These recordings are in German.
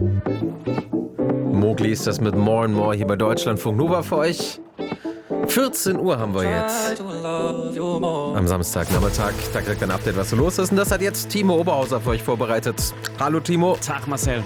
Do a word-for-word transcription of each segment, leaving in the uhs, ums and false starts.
Mowgli ist das mit More and More hier bei Deutschlandfunk Nova für euch. vierzehn Uhr haben wir jetzt. Am Samstagnachmittag. Da kriegt ein Update, was so los ist. Und das hat jetzt Timo Oberhauser für euch vorbereitet. Hallo Timo. Tag Marcel.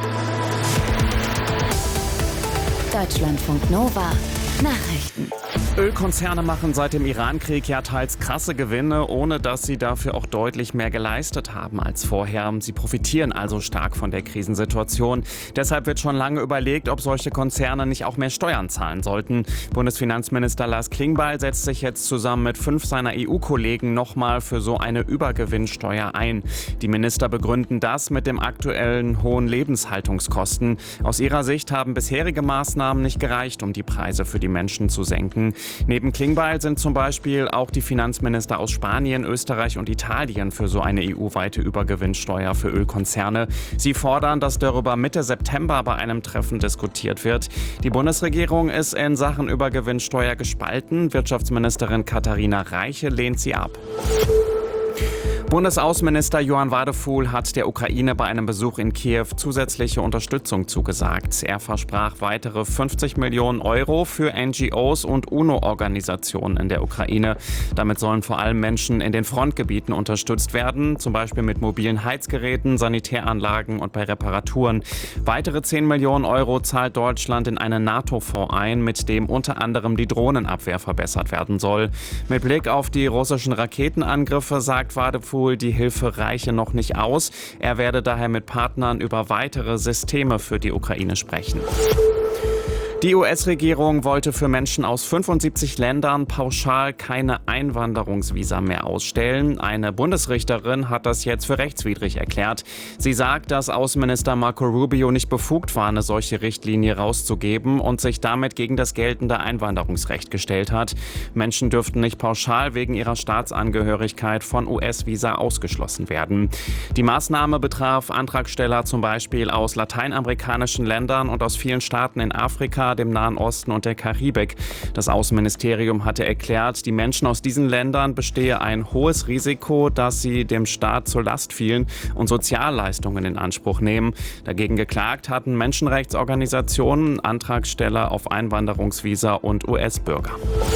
Deutschlandfunk Nova. Nachrichten. Ölkonzerne machen seit dem Iran-Krieg ja teils krasse Gewinne, ohne dass sie dafür auch deutlich mehr geleistet haben als vorher. Sie profitieren also stark von der Krisensituation. Deshalb wird schon lange überlegt, ob solche Konzerne nicht auch mehr Steuern zahlen sollten. Bundesfinanzminister Lars Klingbeil setzt sich jetzt zusammen mit fünf seiner E U-Kollegen nochmal für so eine Übergewinnsteuer ein. Die Minister begründen das mit dem aktuellen hohen Lebenshaltungskosten. Aus ihrer Sicht haben bisherige Maßnahmen nicht gereicht, um die Preise für die Menschen zu senken. Neben Klingbeil sind zum Beispiel auch die Finanzminister aus Spanien, Österreich und Italien für so eine E U-weite Übergewinnsteuer für Ölkonzerne. Sie fordern, dass darüber Mitte September bei einem Treffen diskutiert wird. Die Bundesregierung ist in Sachen Übergewinnsteuer gespalten. Wirtschaftsministerin Katharina Reiche lehnt sie ab. Bundesaußenminister Johann Wadephul hat der Ukraine bei einem Besuch in Kiew zusätzliche Unterstützung zugesagt. Er versprach weitere fünfzig Millionen Euro für N G Os und UNO-Organisationen in der Ukraine. Damit sollen vor allem Menschen in den Frontgebieten unterstützt werden, zum Beispiel mit mobilen Heizgeräten, Sanitäranlagen und bei Reparaturen. Weitere zehn Millionen Euro zahlt Deutschland in einen NATO-Fonds ein, mit dem unter anderem die Drohnenabwehr verbessert werden soll. Mit Blick auf die russischen Raketenangriffe sagt Wadephul, die Hilfe reiche noch nicht aus. Er werde daher mit Partnern über weitere Systeme für die Ukraine sprechen. Die U S-Regierung wollte für Menschen aus fünfundsiebzig Ländern pauschal keine Einwanderungsvisa mehr ausstellen. Eine Bundesrichterin hat das jetzt für rechtswidrig erklärt. Sie sagt, dass Außenminister Marco Rubio nicht befugt war, eine solche Richtlinie rauszugeben und sich damit gegen das geltende Einwanderungsrecht gestellt hat. Menschen dürften nicht pauschal wegen ihrer Staatsangehörigkeit von U S-Visa ausgeschlossen werden. Die Maßnahme betraf Antragsteller zum Beispiel aus lateinamerikanischen Ländern und aus vielen Staaten in Afrika, dem Nahen Osten und der Karibik. Das Außenministerium hatte erklärt, die Menschen aus diesen Ländern bestehe ein hohes Risiko, dass sie dem Staat zur Last fielen und Sozialleistungen in Anspruch nehmen. Dagegen geklagt hatten Menschenrechtsorganisationen, Antragsteller auf Einwanderungsvisa und U S-Bürger.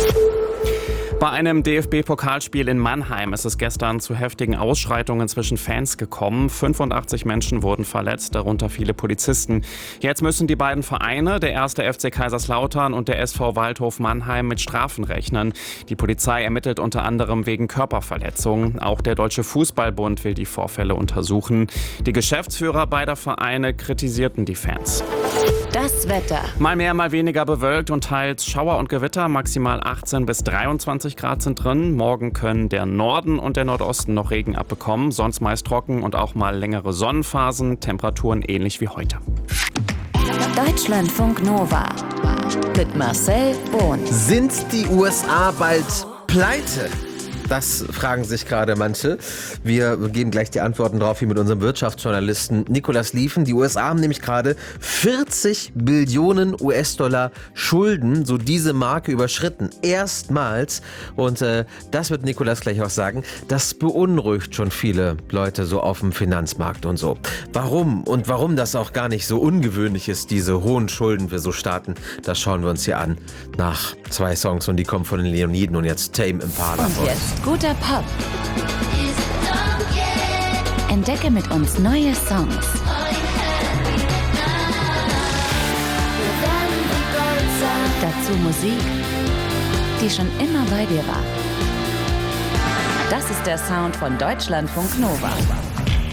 Bei einem D F B-Pokalspiel in Mannheim ist es gestern zu heftigen Ausschreitungen zwischen Fans gekommen. fünfundachtzig Menschen wurden verletzt, darunter viele Polizisten. Jetzt müssen die beiden Vereine, der erste F C Kaiserslautern und der S V Waldhof Mannheim, mit Strafen rechnen. Die Polizei ermittelt unter anderem wegen Körperverletzungen. Auch der Deutsche Fußballbund will die Vorfälle untersuchen. Die Geschäftsführer beider Vereine kritisierten die Fans. Das Wetter. Mal mehr, mal weniger bewölkt und teils Schauer und Gewitter. Maximal achtzehn bis dreiundzwanzig Grad sind drin. Morgen können der Norden und der Nordosten noch Regen abbekommen. Sonst meist trocken und auch mal längere Sonnenphasen. Temperaturen ähnlich wie heute. Deutschlandfunk Nova. Mit Marcel Bohn. Sind die U S A bald pleite? Das fragen sich gerade manche. Wir geben gleich die Antworten drauf hier mit unserem Wirtschaftsjournalisten Nicolas Liefen. Die U S A haben nämlich gerade vierzig Billionen U S-Dollar Schulden, so diese Marke überschritten. Erstmals. Und äh, das wird Nicolas gleich auch sagen. Das beunruhigt schon viele Leute so auf dem Finanzmarkt und so. Warum? Und warum das auch gar nicht so ungewöhnlich ist, diese hohen Schulden für so Staaten, das schauen wir uns hier an. Nach zwei Songs und die kommen von den Leoniden und jetzt Tame Impala. Und jetzt guter Pop. Entdecke mit uns neue Songs. Dazu Musik, die schon immer bei dir war. Das ist der Sound von Deutschlandfunk Nova.